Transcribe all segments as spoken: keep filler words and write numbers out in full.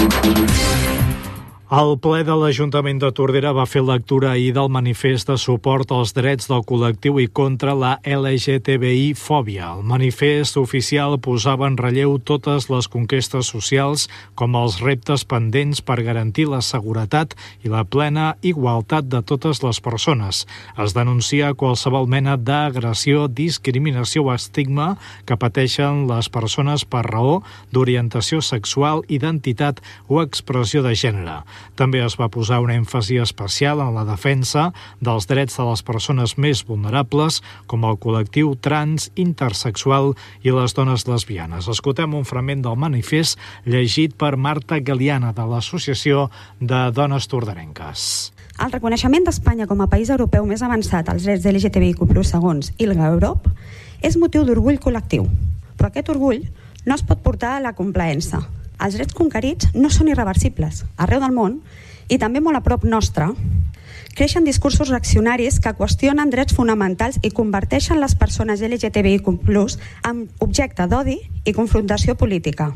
El ple de l'Ajuntament de Tordera va fer lectura ahir del manifest de suport als drets del col·lectiu i contra la L G T B I fòbia. El manifest oficial posava en relleu totes les conquestes socials com els reptes pendents per garantir la seguretat i la plena igualtat de totes les persones. Es denuncia qualsevol mena d'agressió, discriminació o estigma que pateixen les persones per raó d'orientació sexual, identitat o expressió de gènere. També es va posar un èmfasi especial en la defensa dels drets de les persones més vulnerables, com el col·lectiu trans, intersexual i les dones lesbianes. Escoltem un fragment del manifest llegit per Marta Galiana, de l'Associació de Dones Torderenques. El reconeixement d'Espanya com a país europeu més avançat als drets L G T B I Q plus, segons ILGA Europe, és motiu d'orgull col·lectiu. Però aquest orgull no es pot portar a la complaença. Els drets conquerits no són irreversibles. Arreu del món, i també molt a prop nostre, creixen discursos reaccionaris que qüestionen drets fonamentals i converteixen les persones L G T B I Q plus, en objecte d'odi i confrontació política.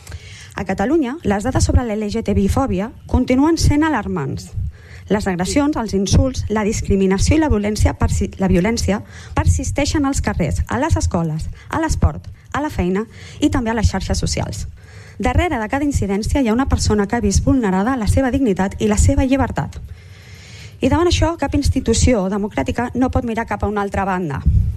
A Catalunya, les dades sobre la L G T B I fòbia continuen sent alarmants. Les agressions, els insults, la discriminació i la violència, persi- la violència persisteixen als carrers, a les escoles, a l'esport, a la feina i també a les xarxes socials. Darrere de cada incidència hi ha una persona que ha vist vulnerada la seva dignitat i la seva llibertat. I davant això, cap institució democràtica no pot mirar cap a una altra banda.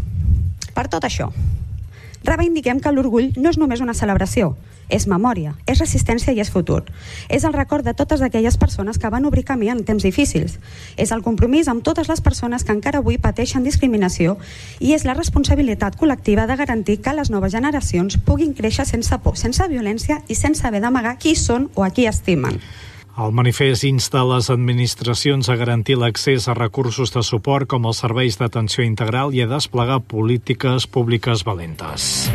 Per tot això, reivindiquem que l'orgull no és només una celebració, és memòria, és resistència i és futur. És el record de totes aquelles persones que van obrir camí en temps difícils. És el compromís amb totes les persones que encara avui pateixen discriminació i és la responsabilitat col·lectiva de garantir que les noves generacions puguin créixer sense por, sense violència i sense haver d'amagar qui són o a qui estimen. El manifest insta les administracions a garantir l'accés a recursos de suport com els serveis d'atenció integral i a desplegar polítiques públiques valentes.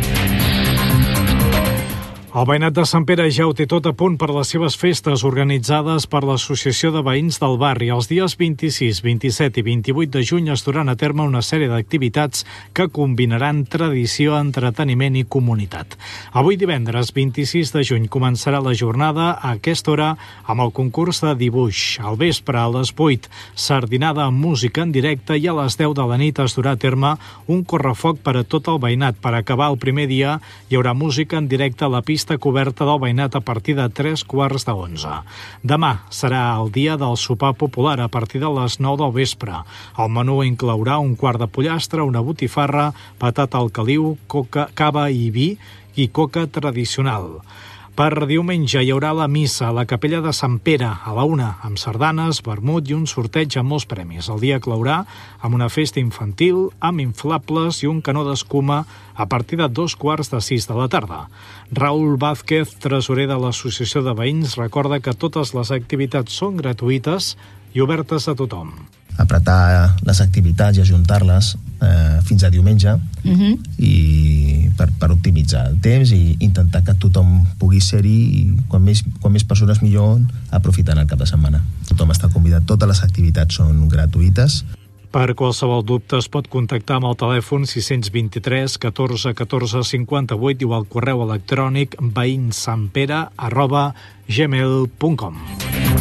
El veïnat de Sant Pere ja ho té tot a punt per les seves festes organitzades per l'Associació de Veïns del Barri. Els dies vint-i-sis, vint-i-set i vint-i-vuit de juny es duran a terme una sèrie d'activitats que combinaran tradició, entreteniment i comunitat. Avui divendres vint-i-sis de juny començarà la jornada a aquesta hora amb el concurs de dibuix. Al vespre, a les vuit, sardinada amb música en directe i a les deu de la nit es durà a terme un correfoc per a tot el veïnat. Per acabar el primer dia hi haurà música en directe a la pista coberta del veïnat a partir de tres quarts de onze. Demà serà el dia del sopar popular a partir de les nou del vespre. El menú inclourà un quart de pollastre, una botifarra, patata al caliu, coca, cava i vi i coca tradicional. Per diumenge hi haurà la missa a la capella de Sant Pere a la una, amb sardanes, vermut i un sorteig amb molts premis. El dia claurà amb una festa infantil, amb inflables i un canó d'escuma a partir de dos quarts de sis de la tarda. Raül Vázquez, tresorer de l'Associació de Veïns, recorda que totes les activitats són gratuïtes i obertes a tothom. Apretar les activitats i ajuntar-les eh, fins a diumenge uh-huh. i per, per optimitzar el temps i intentar que tothom pugui ser-hi i quan més, quan més persones millor aprofitant el cap de setmana. Tothom està convidat, totes les activitats són gratuïtes. Per qualsevol dubte es pot contactar amb el telèfon sis dos tres, catorze, catorze, cinquanta-vuit i o al correu electrònic veïnsampere arroba gmail punt com.